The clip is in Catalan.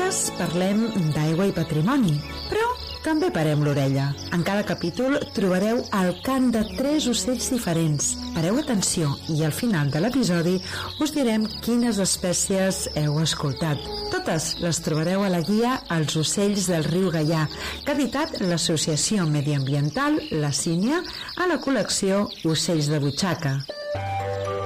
vegades parlem d'aigua i patrimoni, però també parem l'orella. En cada capítol trobareu el cant de 3 ocells diferents. Pareu atenció i al final de l'episodi us direm quines espècies heu escoltat. Totes les trobareu a la guia Els ocells del riu Gaià, que ha editat l'Associació Mediambiental La Sínia a la col·lecció Ocells de Butxaca.